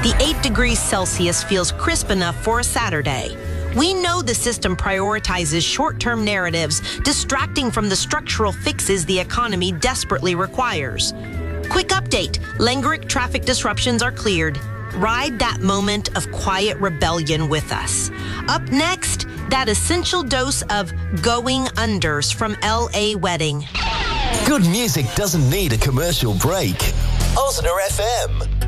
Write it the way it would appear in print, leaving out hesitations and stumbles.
The 8 degrees Celsius feels crisp enough for a Saturday. We know the system prioritizes short-term narratives, distracting from the structural fixes the economy desperately requires. Quick update, Langerick traffic disruptions are cleared. Ride that moment of quiet rebellion with us. Up next, that essential dose of Going Unders from L.A. Wedding. Good music doesn't need a commercial break. Osner FM.